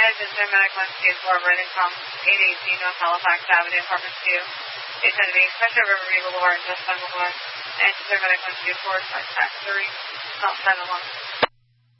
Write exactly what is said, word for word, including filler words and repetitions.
is Paramedic one two four, running from eight eighteen North Halifax Avenue, apartment two. It's going to be Special Riverview Boulevard, just seven one. And Paramedic one two four, contact three, not seven one.